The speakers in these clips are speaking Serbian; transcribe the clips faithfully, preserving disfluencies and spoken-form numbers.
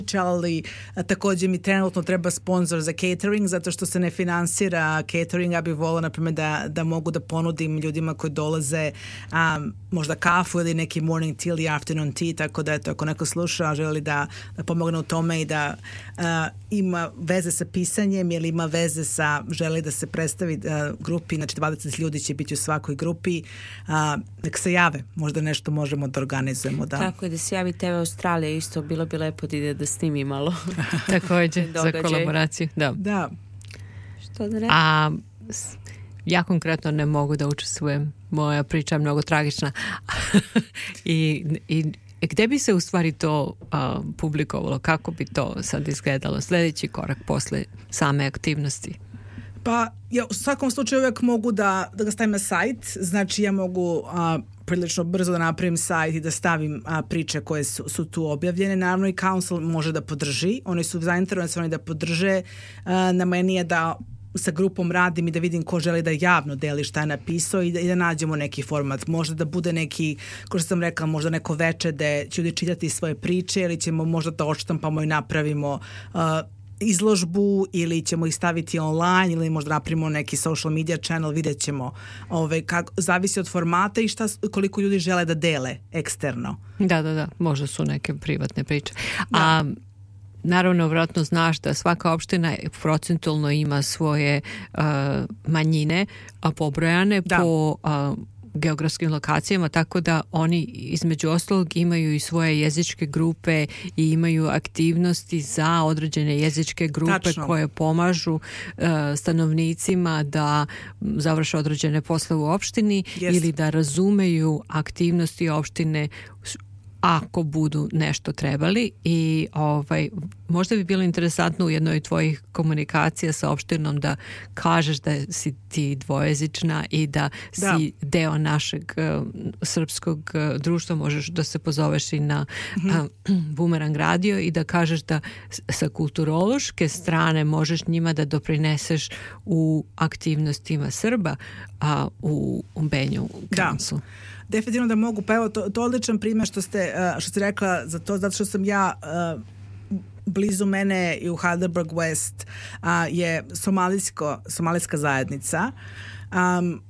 ali također mi trenutno treba sponsor za catering zato što se ne finansira catering. Ja bih volila na primjer da, da mogu da ponudim ljudima koji dolaze um, možda kafu ili neki morning tea ili afternoon tea, tako da eto, ako neko sluša želi da, da pomogne u tome i da uh, ima veze sa pisanjem ili ima veze sa želi da se predstavi uh, grupi, znači dvadeset ljudi će biti u svakoj grupi, uh, nek se jave, možda nešto možemo da organizujemo. Da. Tako je, da se javi T V Australija isto, bilo bi lepo da ide da snimi malo. Također, za kolaboraciju. Da. Da. Što da ne? A ja konkretno ne mogu da učestvujem. Moja priča je mnogo tragična. I, i gde bi se u stvari to a, publikovalo? Kako bi to sad izgledalo? Sljedeći korak posle same aktivnosti? Pa ja u svakom slučaju uvijek mogu da, da ga stavim na sajt, znači ja mogu a, prilično brzo da napravim sajt i da stavim a, priče koje su, su tu objavljene. Naravno i Council može da podrži, oni su zainteresovani da podrže, a, na meni je da sa grupom radim i da vidim ko želi da javno deli šta je napisao i da, i da nađemo neki format. Možda da bude neki, kao što sam rekla, možda neko veče da će ljudi čitati svoje priče ili ćemo možda da odštampamo i napravimo uh, izložbu ili ćemo ih staviti online ili možda napravimo neki social media channel, vidjet ćemo. Ove, kako, zavisi od formata i šta, koliko ljudi žele da dele eksterno. Da, da, da. Možda su neke privatne priče. Da. A naravno, vjerojatno znaš da svaka opština procentualno ima svoje uh, manjine a pobrojane da. po uh, geografskim lokacijama, tako da oni između ostalog imaju i svoje jezičke grupe i imaju aktivnosti za određene jezičke grupe Tačno. koje pomažu uh, stanovnicima da završe određene posle u opštini yes. ili da razumeju aktivnosti opštine ako budu nešto trebali i ovaj, možda bi bilo interesantno u jednoj tvojih komunikacija sa opštinom da kažeš da si ti dvojezična i da, da. si deo našeg uh, srpskog uh, društva, možeš da se pozoveš i na mm-hmm. uh, Bumerang radio i da kažeš da sa kulturološke strane možeš njima da doprineseš u aktivnostima Srba a, u, u Benju Council. Da. Definitivno da mogu, pa evo to, to odličan primjer što ste, što ste rekla za to, zato što sam ja uh, blizu mene i u Heidelberg West uh, je somalijsko, somalijska zajednica um,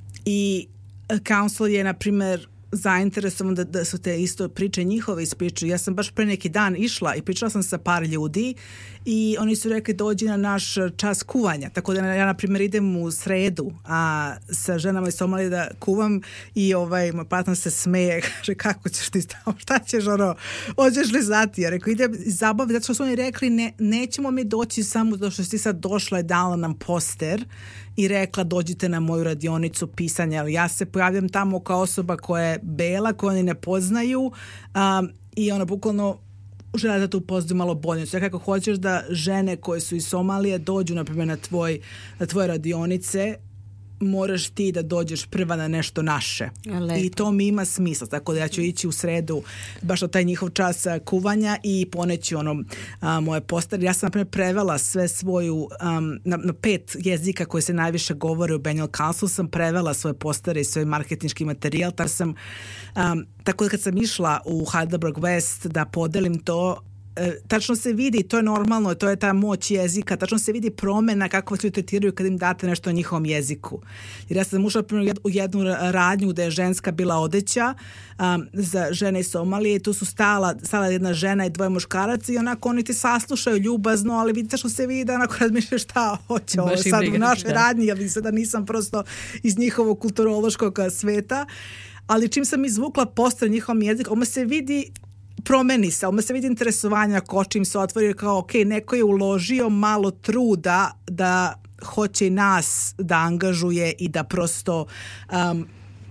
i Council je na primjer zainteresovan da, da su te isto priče njihove ispričaju. Ja sam baš pre neki dan išla i pričala sam sa par ljudi i oni su rekli dođi na naš čas kuvanja. Tako da ja na primjer idem u sredu a, sa ženama iz Somalije da kuvam i ovaj, moj partner se smeje, kaže kako ćeš ti staviti, šta ćeš ono, hoćeš li znati? Ja rekao idem zabaviti, zato što su oni rekli ne, nećemo mi doći samo zato što si ti sad došla i dala nam poster i rekla dođite na moju radionicu pisanja, ali ja se pojavljam tamo kao osoba koja je bela, koju oni ne poznaju um, i ono bukvalno žele da te upoznaju malo bolje. Znači, kako hoćeš da žene koje su iz Somalije dođu na primjer na, tvoj, na tvoje radionice, moraš ti da dođeš prva na nešto naše. Lepo. I to mi ima smisla. Tako da ja ću ići u sredu baš na taj njihov čas kuvanja i poneći ono a, moje postare. Ja sam na primjer prevela sve svoju um, na, na pet jezika koje se najviše govore u Bengal Council sam prevela svoje postare i svoj marketinški materijal. Tako, sam, um, tako da kad sam išla u Heidelberg West da podelim to, tačno se vidi, to je normalno, to je ta moć jezika, tačno se vidi promjena kako se tretiraju kad im date nešto na njihovom jeziku. Jer ja sam ušla u jednu radnju gde je ženska bila odeća um, za žene iz Somalije i tu su stala, stala jedna žena i dvoje muškaraca i onako oni te saslušaju ljubazno, ali vidite što se vidi da onako razmišljaju šta hoće ovo sad u našoj radnji, ja vidim se da nisam prosto iz njihovog kulturološkog sveta, ali čim sam izvukla poster njihovom jeziku, ono se vidi promeni se, ali se vidi interesovanja ako čim se otvori kao ok, neko je uložio malo truda da hoće i nas da angažuje i da prosto um,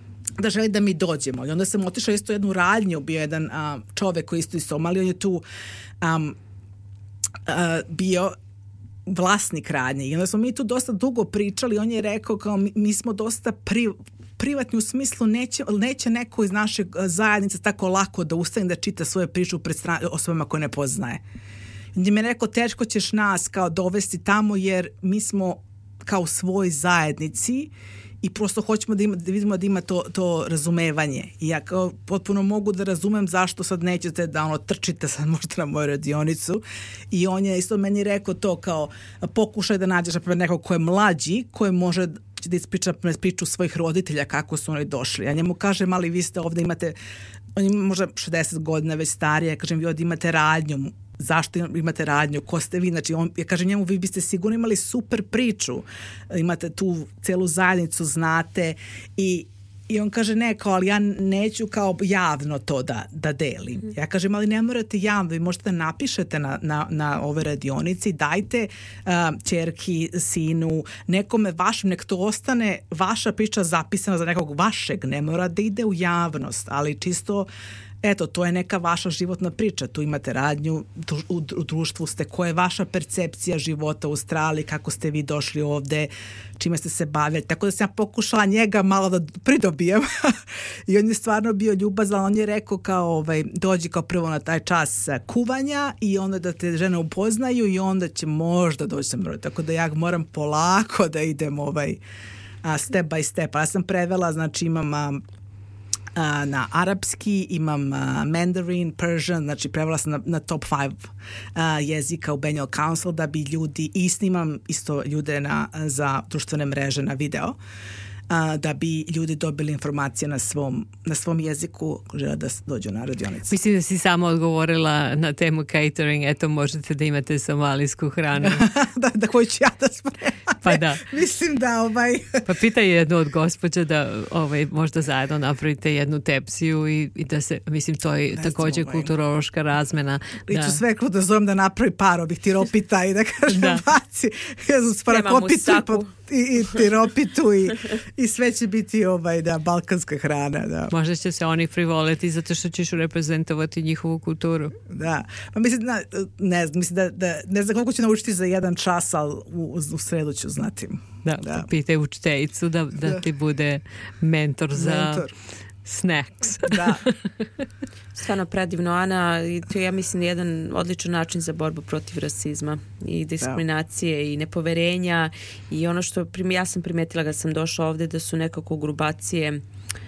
da želi da mi dođemo. I onda sam otišla isto jednu radnju, bio jedan um, čovek koji isto iz Somalije, on je tu um, uh, bio vlasnik radnje i onda smo mi tu dosta dugo pričali, on je rekao kao mi, mi smo dosta pri privatni u smislu neće, neće neko iz naše zajednice tako lako da ustane da čita svoje priče pred stran- osobama koje ne poznaje. Gdje mi je rekao teško ćeš nas kao dovesti tamo jer mi smo kao u svoj zajednici i prosto hoćemo da, ima, da vidimo da ima to, to razumevanje. I ja kao potpuno mogu da razumem zašto sad nećete da ono trčite sad možda na moju radionicu. I on je isto meni rekao to kao pokušaj da nađeš nekog ko je mlađi, koji može da ispriča priču svojih roditelja kako su oni došli. Ja njemu kažem, ali vi ste ovde imate, on ima možda šezdeset godina već starije, ja kažem, vi ovde imate radnju, zašto imate radnju, ko ste vi, znači on, ja kažem njemu, vi biste sigurno imali super priču, imate tu celu zajednicu, znate i I on kaže, ne, kao, ali ja neću kao javno to da, da delim. Ja kažem, ali ne morate javno, vi možete da napišete na, na, na ove radionici, dajte uh, ćerki, sinu, nekome vašem, nek to ostane vaša priča zapisana za nekog vašeg, ne mora da ide u javnost, ali čisto eto, to je neka vaša životna priča, tu imate radnju, u, u društvu ste, koja je vaša percepcija života u Australiji, kako ste vi došli ovde, čime ste se bavili, tako da sam ja pokušala njega malo da pridobijem i on je stvarno bio ljubazan, on je rekao kao ovaj, dođi kao prvo na taj čas kuvanja i onda da te žene upoznaju i onda će možda doći sa mnom, tako da ja moram polako da idem ovaj, a, step by step, a ja sam prevela, znači imam a, na arapski, imam uh, Mandarin, Persian, znači prevela sam na, na top five uh, jezika u Bengal Council da bi ljudi, i snimam isto ljude na, za društvene mreže na video, uh, da bi ljudi dobili informacije na svom, na svom jeziku žele da dođu na radionicu. Mislim da si samo odgovorila na temu catering, eto možete da imate somalijsku hranu. da, da hoću ja da spremam. Pa da. Mislim da ovaj... pa pitaj jednu od gospođa da ovaj, možda zajedno napravite jednu tepsiju i, i da se, mislim to je ne također ovaj. kulturološka razmena. Liču da. Sve kod da zovem da napravi par ovih tiropita i da kažem da. Baci jezu sparakopitu i, i, i tiropitu i, i sve će biti ovaj, da, balkanska hrana. Da. Možda će se oni privoleti zato što ćeš reprezentovati njihovu kulturu. Da. Pa mislim, na, ne znam, mislim da, da ne znam koliko ću naučiti za jedan čas, ali u, u sredu ću znati. Da, da. Pitaj učiteljicu da, da, da ti bude mentor za mentor. Snacks. Da. Stvarno predivno, Ana, i to je, ja mislim, jedan odličan način za borbu protiv rasizma i diskriminacije da. I nepoverenja i ono što ja sam primetila kad sam došla ovde da su nekako grupacije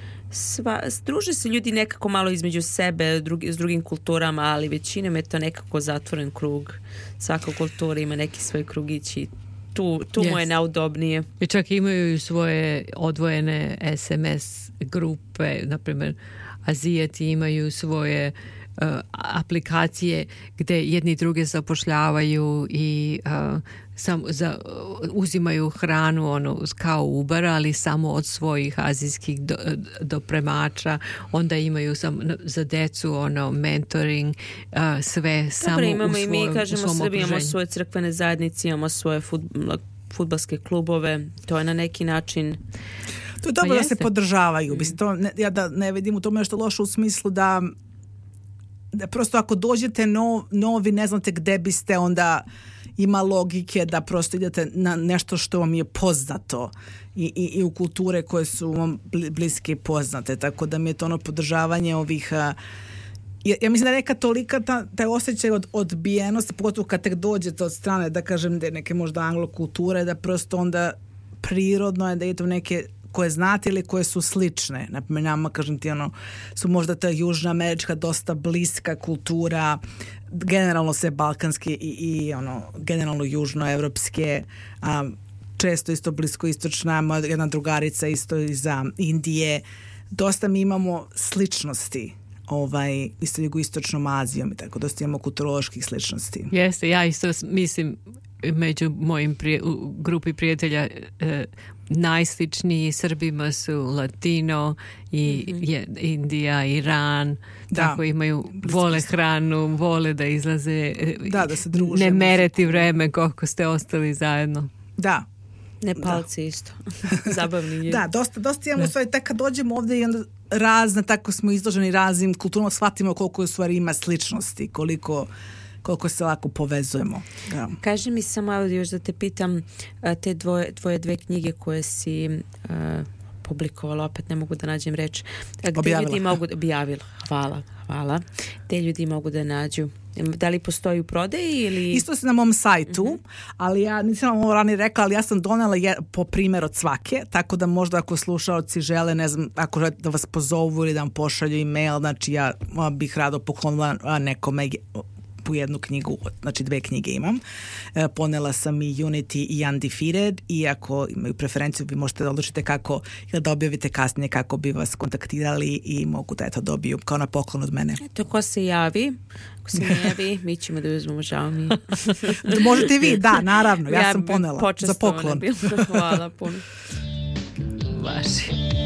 Sva, druže se ljudi nekako malo između sebe drugi, s drugim kulturama, ali većinom je to nekako zatvoren krug. Svaka kultura ima neki svoj krugić i tu, tu yes. mu je naudobnije. I čak imaju svoje odvojene es em es grupe, na primjer Azijeti imaju svoje uh, aplikacije gdje jedni druge zapošljavaju i uh, sam, za, uzimaju hranu ono, kao Uber, ali samo od svojih azijskih do, dopremača. Onda imaju sam, za decu ono, mentoring, uh, sve Dobre, samo imamo u i mi, kažemo, u Srbi imamo svoje crkvene zajednice, imamo svoje futbol, fudbalske klubove. To je na neki način... To je dobro da se podržavaju. Mislim, to ne, ja da ne vidim u tome nešto loše u smislu da, da prosto ako dođete nov, novi, ne znate gde biste, onda ima logike da prosto idete na nešto što vam je poznato i, i, i u kulture koje su vam bliske i poznate. Tako da mi je to ono podržavanje ovih... Ja, ja mislim da neka tolika ta, taj osjećaj od odbijenosti, pogotovo kad tek dođete od strane, da kažem, da neke možda anglo-kulture, da prosto onda prirodno je da idete u neke koje znate ili koje su slične. Naprimjer, nama, kažem ti, ono, su možda ta južna američka dosta bliska kultura, generalno sve balkanske i, i ono, generalno južnoevropske, a često isto blisko istočna, jedna drugarica isto iz Indije. Dosta mi imamo sličnosti ovaj, isto jugoistočnom Azijom i tako, dosta imamo kulturoloških sličnosti. Jeste, ja isto mislim među mojim prije, u grupi prijatelja eh, najsličniji Srbima su Latino i mm-hmm. je, Indija, Iran, da. Tako imaju, vole hranu, vole da izlaze, da, da se druže, ne mereti vreme koliko ste ostali zajedno. Da. Nepalci isto. Zabavni ljudi. Da, dosta, dosta imamo stvari, tako kad dođemo ovdje i onda razne, tako smo izloženi raznim kulturama, shvatimo koliko u stvari ima sličnosti, koliko koliko se lako povezujemo. Da. Kaži mi samo još da te pitam, te dvoje, tvoje dve knjige koje si uh, publikovala, opet ne mogu da nađem reč. Gde objavila. Ljudi mogu, objavila. Hvala, hvala. Te ljudi mogu da nađu Da li postoji u prodaji ili... Isto se na mom sajtu, uh-huh. ali ja nisam vam ovo ranije rekla, ali ja sam donela je, po primjer od svake, tako da možda ako slušaoci žele, ne znam, ako žele da vas pozovu ili da vam pošalju e-mail, znači ja bih rado poklonila nekome po jednu knjigu, znači dve knjige imam. E, ponela sam i Unity i Undefeated i ako imaju preferenciju vi možete da odlučite kako ili da objavite kasnije kako bi vas kontaktirali i mogu da eto dobiju kao na poklon od mene. Eto, ko se javi, ako se ne javi, mi ćemo da uzmemo, žao mi. Možete i vi, da, naravno, ja, ja sam ponela za poklon. Hvala puno. Vaši.